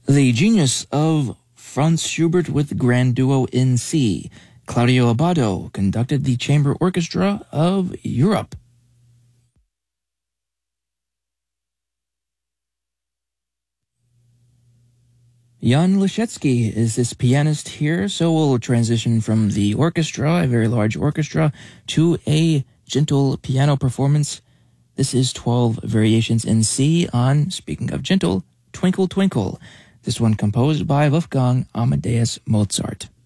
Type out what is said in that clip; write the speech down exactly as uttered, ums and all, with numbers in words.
The Genius of Franz Schubert with the Grand Duo in C. Claudio Abbado conducted the Chamber Orchestra of Europe. Jan Leszecki is this pianist here, so we'll transition from the orchestra, a very large orchestra, to a gentle piano performance. This is twelve Variations in C on, speaking of gentle, Twinkle Twinkle. This one composed by Wolfgang Amadeus Mozart.